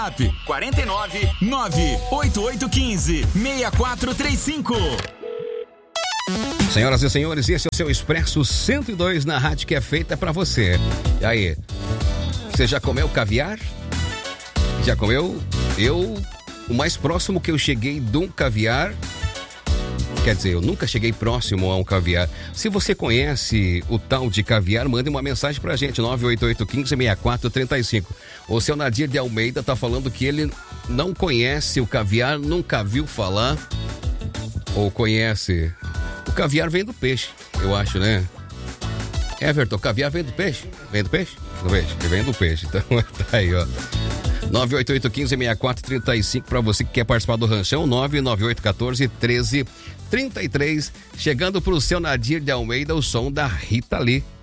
49 98815 6435. Senhoras e senhores, esse é o seu Expresso 102 na rádio que é feita pra você. E aí, você já comeu caviar? Já comeu? O mais próximo que eu cheguei de um caviar, quer dizer, eu nunca cheguei próximo a um caviar. Se você conhece o tal de caviar, mande uma mensagem pra gente, 988156435. O seu Nadir de Almeida tá falando que ele não conhece o caviar, nunca viu falar, ou conhece. O caviar vem do peixe, eu acho, né? Everton, o caviar vem do peixe? Vem do peixe? Vem do peixe, então tá aí, ó. 988156435 para você que quer participar do ranchão, 998141333. Chegando pro seu Nadir de Almeida, o som da Rita Lee.